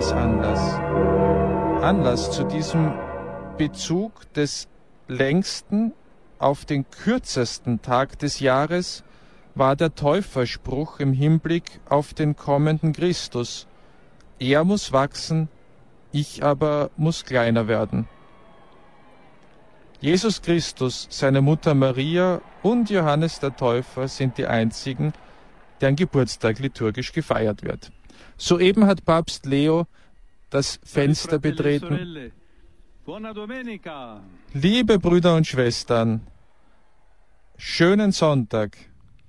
folgendes Anlass. Anlass zu diesem Bezug des längsten auf den kürzesten Tag des Jahres war der Täuferspruch im Hinblick auf den kommenden Christus. Er muss wachsen, ich aber muss kleiner werden. Jesus Christus, seine Mutter Maria und Johannes der Täufer sind die einzigen, deren Geburtstag liturgisch gefeiert wird. Soeben hat Papst Leo das Fenster betreten. Liebe Brüder und Schwestern, schönen Sonntag.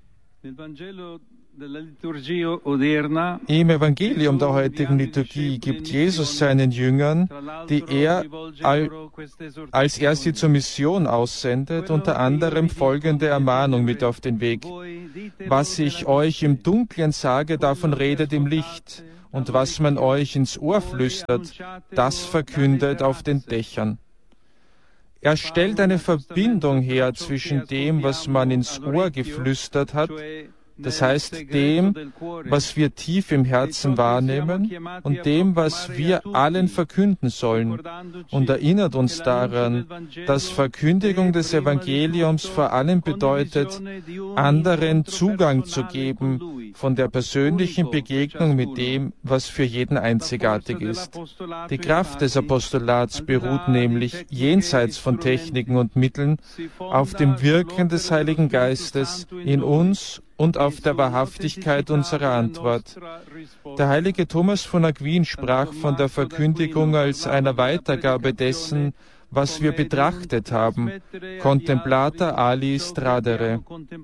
Im Evangelium der heutigen Liturgie gibt Jesus seinen Jüngern, die er, als er sie zur Mission aussendet, unter anderem folgende Ermahnung mit auf den Weg. Was ich euch im Dunkeln sage, davon redet im Licht, und was man euch ins Ohr flüstert, das verkündet auf den Dächern. Er stellt eine Verbindung her zwischen dem, was man ins Ohr geflüstert hat, das heißt dem, was wir tief im Herzen wahrnehmen, und dem, was wir allen verkünden sollen, und erinnert uns daran, dass Verkündigung des Evangeliums vor allem bedeutet, anderen Zugang zu geben von der persönlichen Begegnung mit dem, was für jeden einzigartig ist. Die Kraft des Apostolats beruht nämlich jenseits von Techniken und Mitteln auf dem Wirken des Heiligen Geistes in uns und auf der Wahrhaftigkeit unserer Antwort. Der heilige Thomas von Aquin sprach von der Verkündigung als einer Weitergabe dessen, was wir betrachtet haben, contemplata alis tradere.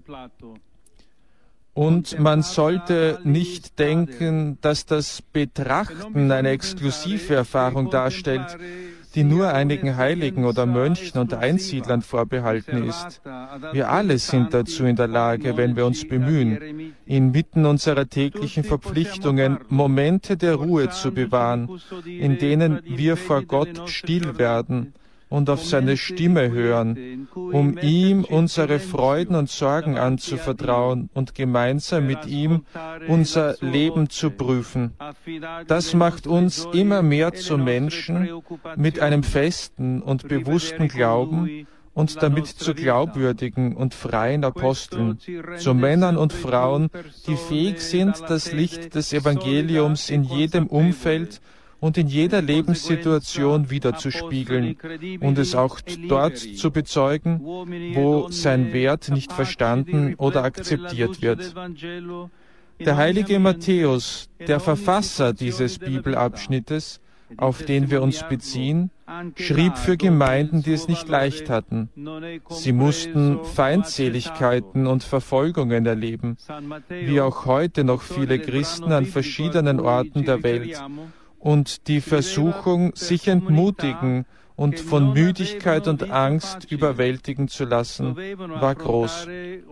Und man sollte nicht denken, dass das Betrachten eine exklusive Erfahrung darstellt, die nur einigen Heiligen oder Mönchen und Einsiedlern vorbehalten ist. Wir alle sind dazu in der Lage, wenn wir uns bemühen, inmitten unserer täglichen Verpflichtungen Momente der Ruhe zu bewahren, in denen wir vor Gott still werden und auf seine Stimme hören, um ihm unsere Freuden und Sorgen anzuvertrauen und gemeinsam mit ihm unser Leben zu prüfen. Das macht uns immer mehr zu Menschen mit einem festen und bewussten Glauben und damit zu glaubwürdigen und freien Aposteln, zu Männern und Frauen, die fähig sind, das Licht des Evangeliums in jedem Umfeld und in jeder Lebenssituation widerzuspiegeln und es auch dort zu bezeugen, wo sein Wert nicht verstanden oder akzeptiert wird. Der heilige Matthäus, der Verfasser dieses Bibelabschnittes, auf den wir uns beziehen, schrieb für Gemeinden, die es nicht leicht hatten. Sie mussten Feindseligkeiten und Verfolgungen erleben, wie auch heute noch viele Christen an verschiedenen Orten der Welt. Und die Versuchung, sich entmutigen und von Müdigkeit und Angst überwältigen zu lassen, war groß.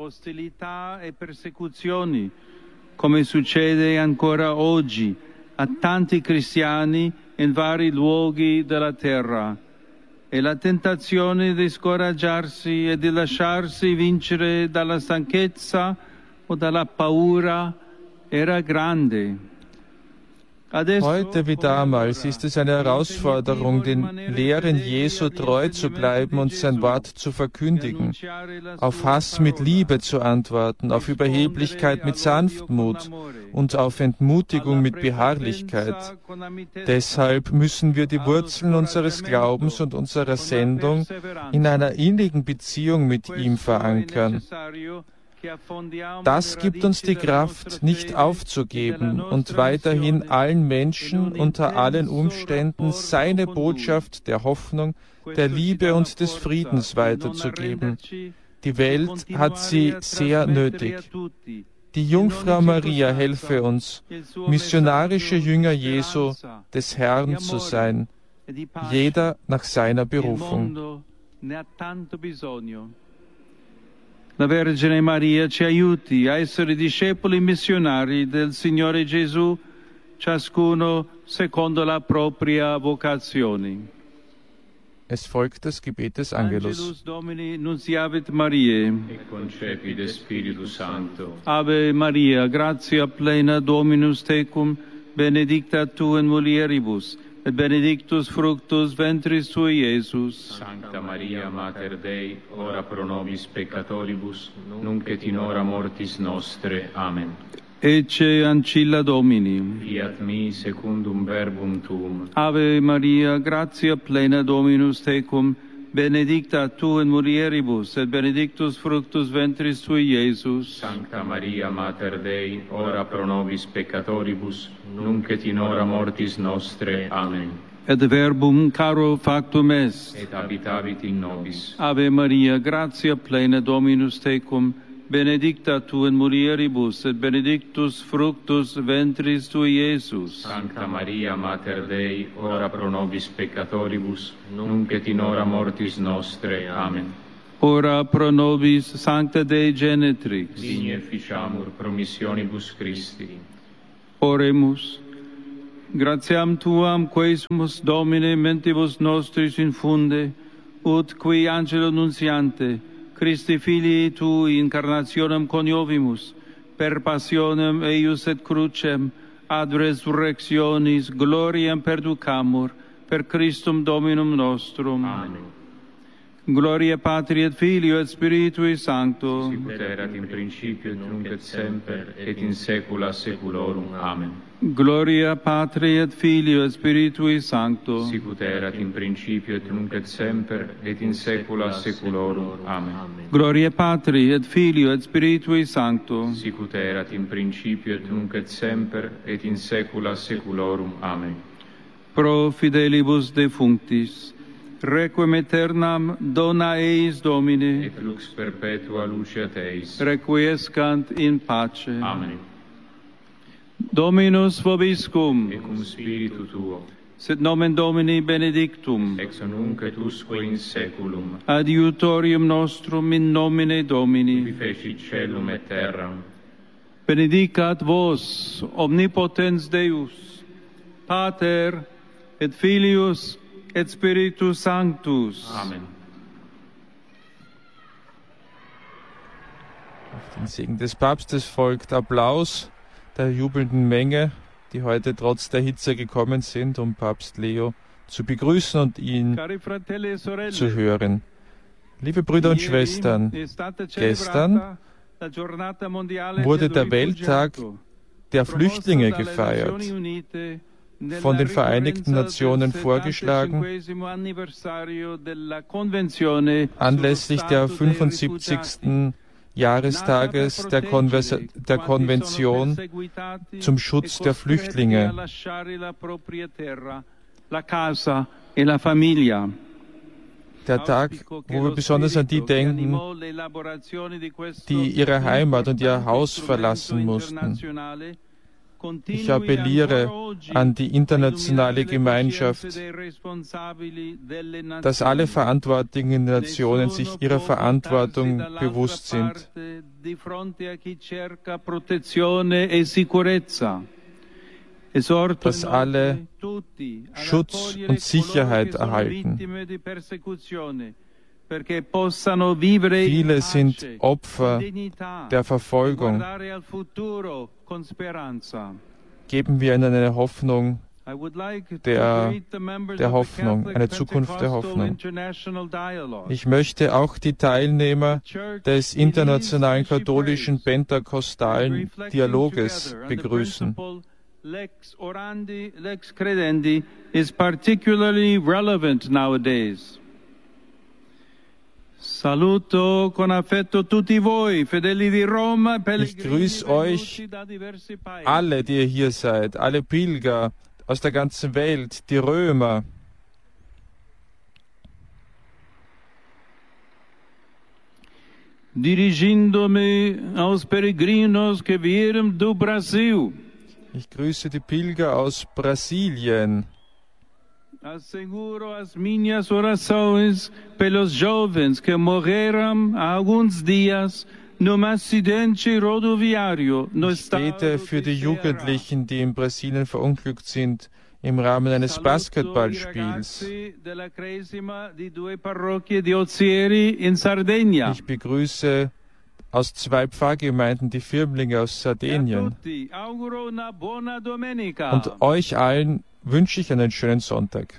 Come succede ancora oggi a tanti cristiani in vari luoghi della terra. E la tentazione di scoraggiarsi e di lasciarsi vincere dalla stanchezza o dalla paura era grande. Heute wie damals ist es eine Herausforderung, den Lehren Jesu treu zu bleiben und sein Wort zu verkündigen, auf Hass mit Liebe zu antworten, auf Überheblichkeit mit Sanftmut und auf Entmutigung mit Beharrlichkeit. Deshalb müssen wir die Wurzeln unseres Glaubens und unserer Sendung in einer innigen Beziehung mit ihm verankern. Das gibt uns die Kraft, nicht aufzugeben und weiterhin allen Menschen unter allen Umständen seine Botschaft der Hoffnung, der Liebe und des Friedens weiterzugeben. Die Welt hat sie sehr nötig. Die Jungfrau Maria helfe uns, missionarische Jünger Jesu, des Herrn zu sein, jeder nach seiner Berufung. La Vergine Maria ci aiuti a essere discepoli missionari del Signore Gesù, ciascuno secondo la propria vocazione. Es folgt das Gebet des Angelus. Angelus Domini nunciavit Mariae. E concepit Spiritus Sancto. Ave Maria, gratia plena Dominus tecum, benedicta tu in mulieribus, et benedictus fructus ventris tui, Iesus. Sancta Maria, Mater Dei, ora pro nobis peccatoribus, nunc et in hora mortis nostre. Amen. Ecce ancilla Domini. Fiat mi secundum verbum tuum. Ave Maria, gratia plena Dominus tecum, benedicta tu in mulieribus, et benedictus fructus ventris tui, Iesus. Sancta Maria, Mater Dei, ora pro nobis peccatoribus, nunc et in hora mortis nostre. Amen. Et verbum caro factum est. Et habitavit in nobis. Ave Maria, gratia plena Dominus tecum, benedicta tu in mulieribus, et benedictus fructus ventris tui, Iesus. Sancta Maria, Mater Dei, ora pro nobis peccatoribus, nunc et in hora mortis nostre. Amen. Ora pro nobis Sancta Dei Genetrix. Digne ficiamur promissionibus Christi. Oremus. Gratiam tuam quesumus Domine mentibus nostris infunde, ut qui angelo nuntiante, Christi Filii Tui incarnationem coniovimus, per passionem eius et crucem, ad resurrectionis gloriam perducamur, per Christum Dominum nostrum. Amen. Gloria Patri et Filio et Spiritui Sancto. Sicut erat in principio et nunc et semper et in saecula saeculorum. Amen. Gloria Patri et Filio et Spiritui Sancto. Sicut erat in principio et nunc et semper et in saecula saeculorum. Amen. Gloria Patri et Filio et Spiritui Sancto. Sicut erat in principio et nunc et semper et in saecula saeculorum. Amen. Pro fidelibus defunctis, requiem aeternam dona eis Domine, Et lux perpetua luceat eis. requiescant in pace. Amen. Dominus vobiscum, Et cum spiritu tuo, sit nomen Domini benedictum, ex nunc et usque in saeculum, adiutorium nostrum in nomine qui Domini. fecit caelum et terram. Benedicat vos, omnipotens Deus, Pater et Filius et Spiritus Sanctus. Amen. Auf den Segen des Papstes folgt Applaus der jubelnden Menge, die heute trotz der Hitze gekommen sind, um Papst Leo zu begrüßen und ihn Cari fratelli e sorelle, zu hören. Liebe Brüder und Schwestern, gestern wurde der Welttag der Flüchtlinge gefeiert, von den Vereinigten Nationen vorgeschlagen, anlässlich der 75. Jahrestages der Konvention zum Schutz der Flüchtlinge. Der Tag, wo wir besonders an die denken, die ihre Heimat und ihr Haus verlassen mussten. Ich appelliere an die internationale Gemeinschaft, dass alle verantwortlichen Nationen sich ihrer Verantwortung bewusst sind. Dass alle Schutz und Sicherheit erhalten. Viele sind Opfer der Verfolgung. Geben wir ihnen eine Hoffnung der Hoffnung, eine Zukunft der Hoffnung. Ich möchte auch die Teilnehmer des internationalen katholischen pentakostalen Dialoges begrüßen. Lex orandi, lex credendi is particularly relevant nowadays. Saluto con affetto tutti voi, fedeli di Roma, Ich grüße euch alle, die ihr hier seid, alle Pilger aus der ganzen Welt, die Römer. Dirigindo-me aos peregrinos que vieram do Brasil. Ich grüße die Pilger aus Brasilien. Asseguro as minhas orações pelos jovens que morreram há alguns dias num acidente rodoviário no Ich bete für die Jugendlichen, die in Brasilien verunglückt sind, im Rahmen eines Basketballspiels. Ich begrüße aus 2 Pfarrgemeinden, die Firmlinge aus Sardinien. Und euch allen wünsche ich einen schönen Sonntag.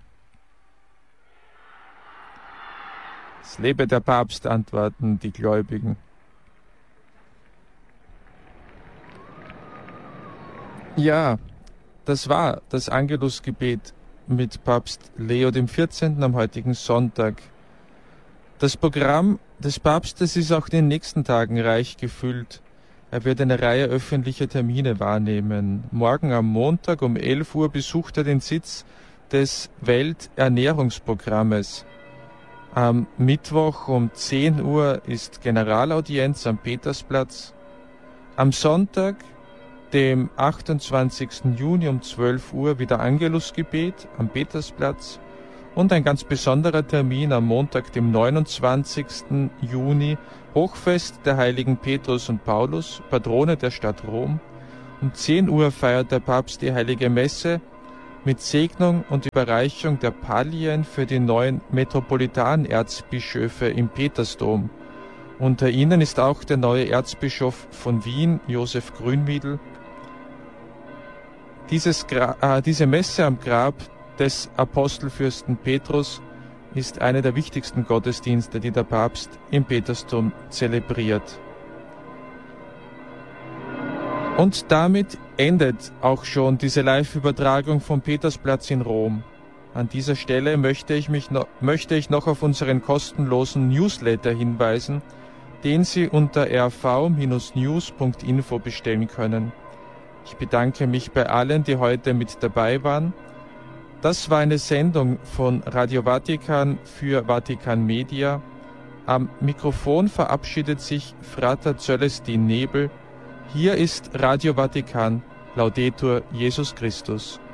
Es lebe der Papst, antworten die Gläubigen. Ja, das war das Angelusgebet mit Papst Leo XIV. Am heutigen Sonntag. Das Programm des Papstes ist auch in den nächsten Tagen reich gefüllt. Er wird eine Reihe öffentlicher Termine wahrnehmen. Morgen am Montag um 11 Uhr besucht er den Sitz des Welternährungsprogrammes. Am Mittwoch um 10 Uhr ist Generalaudienz am Petersplatz. Am Sonntag, dem 28. Juni um 12 Uhr wieder Angelusgebet am Petersplatz und ein ganz besonderer Termin am Montag, dem 29. Juni, Hochfest der Heiligen Petrus und Paulus, Patrone der Stadt Rom. Um 10 Uhr feiert der Papst die Heilige Messe mit Segnung und Überreichung der Pallien für die neuen Metropolitanerzbischöfe im Petersdom. Unter ihnen ist auch der neue Erzbischof von Wien, Josef Grünwiedel. Diese Messe am Grab des Apostelfürsten Petrus ist einer der wichtigsten Gottesdienste, die der Papst im Petersdom zelebriert. Und damit endet auch schon diese Live-Übertragung vom Petersplatz in Rom. An dieser Stelle möchte ich noch auf unseren kostenlosen Newsletter hinweisen, den Sie unter rv-news.info bestellen können. Ich bedanke mich bei allen, die heute mit dabei waren. Das war eine Sendung von Radio Vatikan für Vatikan Media. Am Mikrofon verabschiedet sich Frater Zölestin Nebel. Hier ist Radio Vatikan. Laudetur Jesus Christus.